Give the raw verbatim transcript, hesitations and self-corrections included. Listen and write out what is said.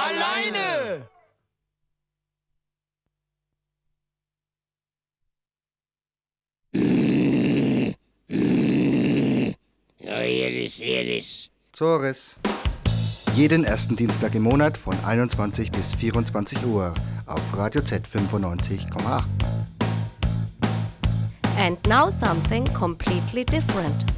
Alleine! Ja, Iris, Iris. Zores. Jeden ersten Dienstag im Monat von einundzwanzig bis vierundzwanzig Uhr auf Radio Z fünfundneunzig Komma acht. And now something completely different.